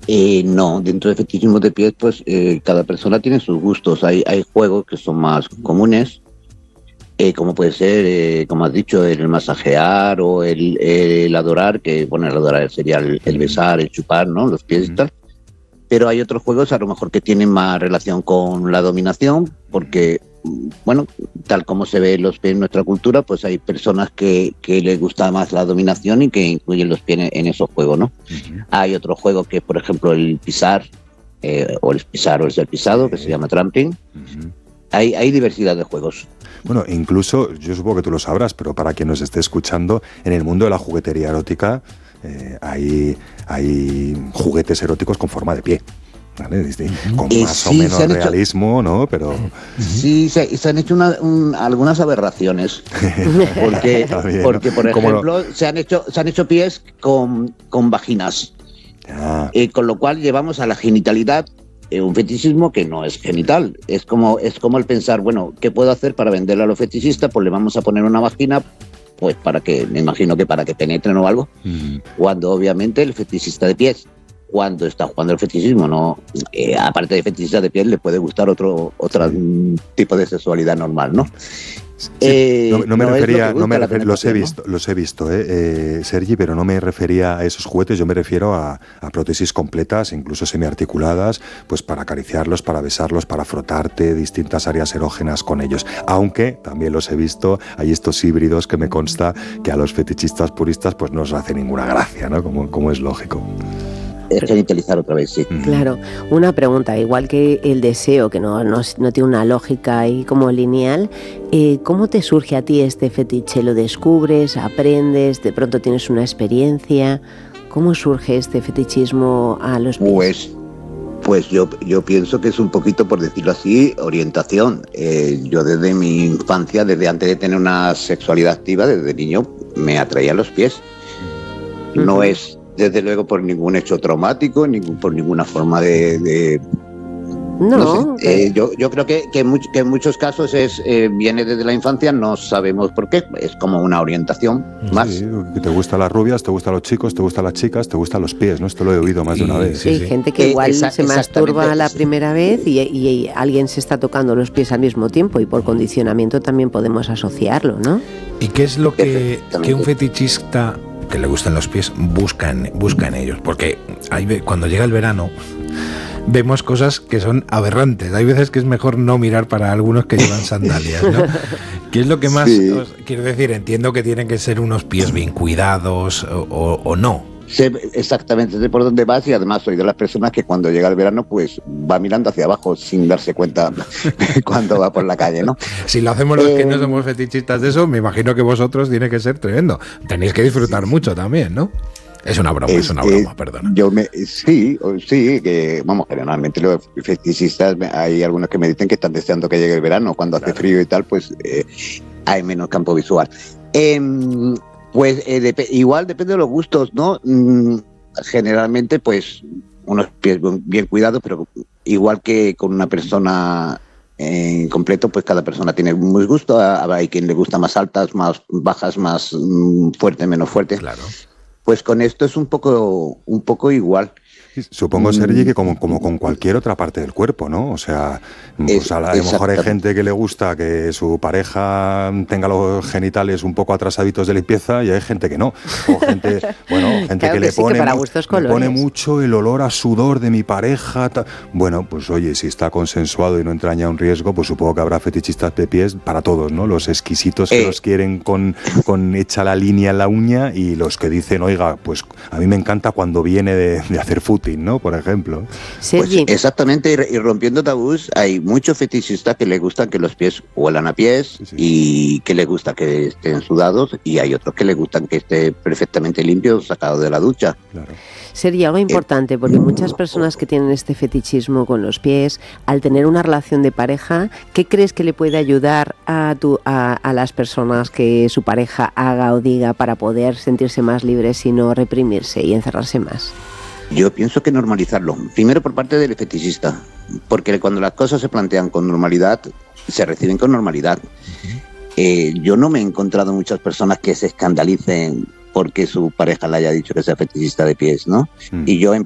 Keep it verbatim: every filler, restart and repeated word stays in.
Eh, no, dentro de fetichismo de pies, pues eh, cada persona tiene sus gustos. Hay, hay juegos que son más comunes, eh, como puede ser, eh, como has dicho, el masajear o el, el adorar, que bueno, el adorar sería el, el besar, el chupar, ¿no? Los pies y tal. Pero hay otros juegos a lo mejor que tienen más relación con la dominación, porque, bueno, tal como se ve los pies en nuestra cultura, pues hay personas que, que les gusta más la dominación y que incluyen los pies en esos juegos, ¿no? Uh-huh. Hay otro juego que, por ejemplo, el pisar, eh, o el pisar o el ser pisado, que se llama trampling. Uh-huh. Hay, hay diversidad de juegos. Bueno, incluso, yo supongo que tú lo sabrás, pero para quien nos esté escuchando, en el mundo de la juguetería erótica eh, hay, hay juguetes eróticos con forma de pie. ¿Vale? Con eh, más sí, o menos hecho, realismo, ¿no? Pero sí, se, se han hecho una, un, algunas aberraciones. Porque, bien, porque por ¿no? ejemplo, lo... se han hecho se han hecho pies con, con vaginas. Ah. Eh, con lo cual llevamos a la genitalidad eh, un fetichismo que no es genital. Es como, es como el pensar, bueno, ¿qué puedo hacer para venderle a los fetichistas? Pues le vamos a poner una vagina, pues para que, me imagino que para que penetren o algo. Mm. Cuando obviamente el fetichista de pies, cuando está jugando el fetichismo, no, eh, aparte de fetichista de pies, le puede gustar otro, otro sí. tipo de sexualidad normal, ¿no? Sí, eh, no, no me no refería, no me refer, los he visto, ¿no? los he visto, eh, eh, Sergi, pero no me refería a esos juguetes, yo me refiero a, a prótesis completas, incluso semiarticuladas, pues para acariciarlos, para besarlos, para frotarte distintas áreas erógenas con ellos. Aunque también los he visto, hay estos híbridos que me consta que a los fetichistas puristas pues no os hace ninguna gracia, ¿no? Como, como es lógico. Genitalizar otra vez, sí. Claro, una pregunta, igual que el deseo, que no, no, no tiene una lógica ahí como lineal, eh, ¿cómo te surge a ti este fetiche? ¿Lo descubres, aprendes, de pronto tienes una experiencia? ¿Cómo surge este fetichismo a los pies? Pues, pues yo, yo pienso que es un poquito, por decirlo así, orientación. Eh, yo desde mi infancia, desde antes de tener una sexualidad activa, desde niño, me atraían los pies. Uh-huh. No es... desde luego por ningún hecho traumático, ningún, por ninguna forma de... de no, no sé, eh, yo, yo creo que, que, much, que en muchos casos es eh, viene desde la infancia, no sabemos por qué, es como una orientación más. Sí, te gustan las rubias, te gustan los chicos, te gustan las chicas, te gustan los pies, ¿no? Esto lo he oído más de una vez. Sí, sí, sí. Gente que igual eh, esa, se masturba la primera vez y, y, y alguien se está tocando los pies al mismo tiempo y por condicionamiento también podemos asociarlo, ¿no? ¿Y qué es lo que, que un fetichista que le gustan los pies buscan, buscan ellos? Porque hay, cuando llega el verano vemos cosas que son aberrantes. Hay veces que es mejor no mirar para algunos que llevan sandalias, ¿no? ¿Qué es lo que más sí. os, quiero decir? Entiendo que tienen que ser unos pies bien cuidados o, o, o no. Sé exactamente sé por dónde vas y además soy de las personas que cuando llega el verano pues va mirando hacia abajo sin darse cuenta cuando va por la calle, ¿no? Si lo hacemos los eh, que no somos fetichistas de eso, me imagino que vosotros tiene que ser tremendo. Tenéis que disfrutar mucho también, ¿no? Es una broma, es, es una broma, eh, perdona. Yo me, sí, sí, que vamos, generalmente los fetichistas, hay algunos que me dicen que están deseando que llegue el verano, cuando claro. hace frío y tal, pues eh, hay menos campo visual. Eh, Pues eh, de, igual depende de los gustos, ¿no? Mm, generalmente, pues, unos pies bien cuidados, pero igual que con una persona en completo, pues cada persona tiene muy gusto. Hay quien le gusta más altas, más bajas, más mm, fuerte, menos fuerte. Claro. Pues con esto es un poco, un poco igual. Supongo, Sergi, que como, como con cualquier otra parte del cuerpo, ¿no? O sea, pues a, la, a lo mejor hay gente que le gusta que su pareja tenga los genitales un poco atrasaditos de limpieza y hay gente que no. O gente, bueno, gente claro que, que le sí, pone, que para mu- gustos le pone mucho el olor a sudor de mi pareja. Ta- bueno, pues oye, si está consensuado y no entraña un riesgo, pues supongo que habrá fetichistas de pies para todos, ¿no? Los exquisitos que eh. los quieren con, con hecha la línea en la uña y los que dicen, oiga, pues a mí me encanta cuando viene de, de hacer footing, ¿no? Por ejemplo. Pues exactamente, y rompiendo tabús, hay muchos fetichistas que les gustan que los pies huelan a pies sí, sí. y que les gusta que estén sudados, y hay otros que les gustan que esté perfectamente limpio, sacado de la ducha. Claro. Sería algo importante, porque muchas personas que tienen este fetichismo con los pies, al tener una relación de pareja, ¿qué crees que le puede ayudar a, tu, a, a las personas que su pareja haga o diga para poder sentirse más libres y no reprimirse y encerrarse más? Yo pienso que normalizarlo, primero por parte del fetichista, porque cuando las cosas se plantean con normalidad, se reciben con normalidad. Uh-huh. Eh, yo no me he encontrado muchas personas que se escandalicen porque su pareja le haya dicho que sea fetichista de pies, ¿no? Uh-huh. Y yo en